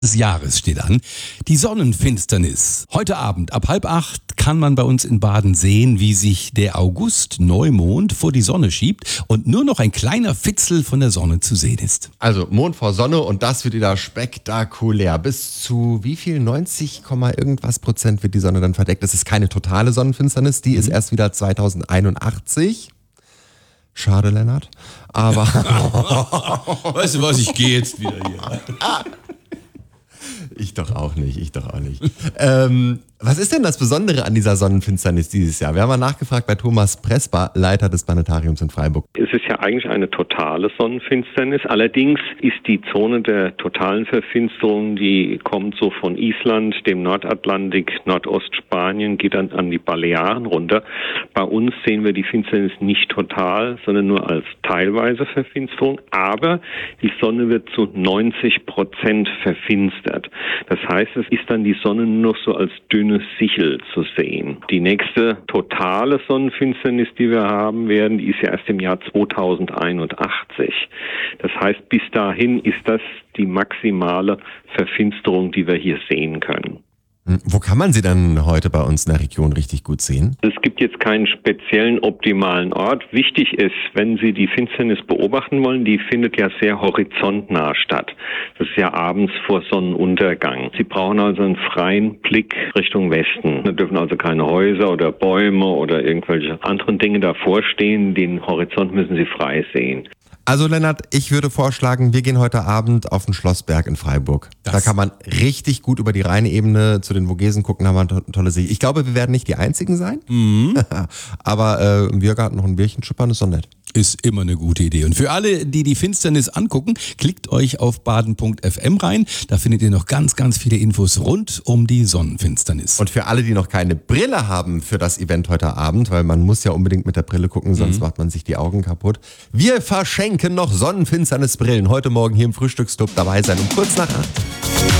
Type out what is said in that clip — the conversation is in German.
Des Jahres steht an. Die Sonnenfinsternis. Heute Abend ab 7:30 kann man bei uns in Baden sehen, wie sich der August-Neumond vor die Sonne schiebt und nur noch ein kleiner Fitzel von der Sonne zu sehen ist. Also Mond vor Sonne und das wird wieder spektakulär. Bis zu wie viel? 90, irgendwas Prozent wird die Sonne dann verdeckt. Das ist keine totale Sonnenfinsternis, die ist erst wieder 2081. Schade, Lennart. Aber Weißt du was, ich gehe jetzt wieder hier. Ich doch auch nicht. Was ist denn das Besondere an dieser Sonnenfinsternis dieses Jahr? Wir haben mal nachgefragt bei Thomas Presper, Leiter des Planetariums in Freiburg. Es ist ja eigentlich eine totale Sonnenfinsternis. Allerdings ist die Zone der totalen Verfinsterung, die kommt so von Island, dem Nordatlantik, Nordostspanien, geht dann an die Balearen runter. Bei uns sehen wir die Finsternis nicht total, sondern nur als teilweise Verfinsterung. Aber die Sonne wird zu 90% verfinstert. Das heißt, es ist dann die Sonne nur noch so als dünne Sichel zu sehen. Die nächste totale Sonnenfinsternis, die wir haben werden, die ist ja erst im Jahr 2081. Das heißt, bis dahin ist das die maximale Verfinsterung, die wir hier sehen können. Wo kann man sie dann heute bei uns in der Region richtig gut sehen? Es gibt jetzt keinen speziellen optimalen Ort. Wichtig ist, wenn Sie die Finsternis beobachten wollen, die findet ja sehr horizontnah statt. Das ist ja abends vor Sonnenuntergang. Sie brauchen also einen freien Blick Richtung Westen. Da dürfen also keine Häuser oder Bäume oder irgendwelche anderen Dinge davor stehen. Den Horizont müssen Sie frei sehen. Also Lennart, ich würde vorschlagen, wir gehen heute Abend auf den Schlossberg in Freiburg. Da kann man richtig gut über die Rheinebene zu den Vogesen gucken, da haben wir eine tolle Sicht. Ich glaube, wir werden nicht die Einzigen sein, aber im Biergarten noch ein Bierchen schippern ist doch nett. Ist immer eine gute Idee. Und für alle, die die Finsternis angucken, klickt euch auf baden.fm rein. Da findet ihr noch ganz, ganz viele Infos rund um die Sonnenfinsternis. Und für alle, die noch keine Brille haben für das Event heute Abend, weil man muss ja unbedingt mit der Brille gucken, sonst macht man sich die Augen kaputt. Wir verschenken noch Sonnenfinsternisbrillen. Heute Morgen hier im Frühstücksclub dabei sein um kurz nach 8.